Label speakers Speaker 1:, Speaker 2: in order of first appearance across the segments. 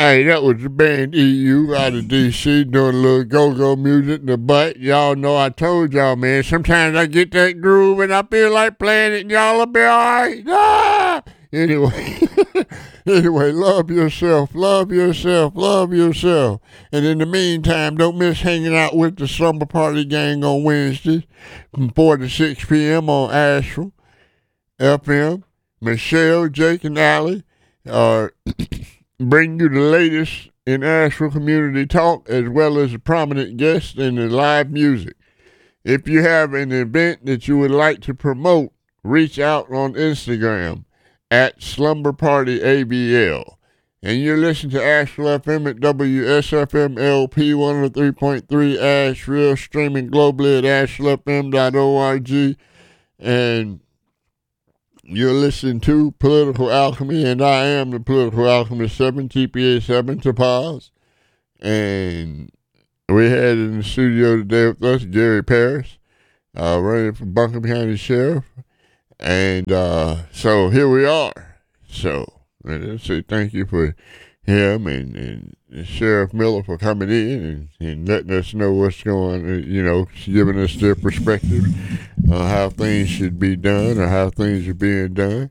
Speaker 1: Hey, that was the band EU out of DC doing a little go-go music in the butt. Y'all know I told y'all, man, sometimes I get that groove and I feel like playing it and y'all will be alright. Ah! Anyway, anyway, love yourself, love yourself, love yourself. And in the meantime, don't miss hanging out with the Slumber Party Gang on Wednesdays from 4 to 6 p.m. on Asheville FM. Michelle, Jake, and Allie are bring you the latest in Asheville community talk as well as the prominent guests and the live music. If you have an event that you would like to promote, reach out on Instagram at Slumber Party ABL. And you're listening to Asheville FM at WSFM LP 103.3 Asheville, streaming globally at ashevillefm.org. And you're listening to Political Alchemy, and I am the Political Alchemist 7, TPA 7 to pause. And we had in the studio today with us Gary Parrish, running for Buncombe County Sheriff. And so here we are. So let's say thank you for him and Sheriff Miller for coming in and letting us know what's going on, giving us their perspective on how things should be done or how things are being done.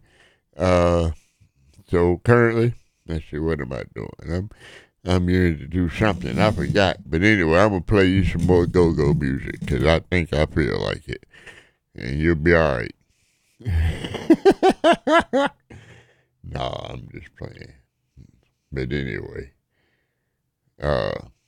Speaker 1: So currently, let's see, what am I doing? I'm here to do something. I forgot. But anyway, I'm going to play you some more go-go music because I think I feel like it. And you'll be all right. No, I'm just playing. But anyway,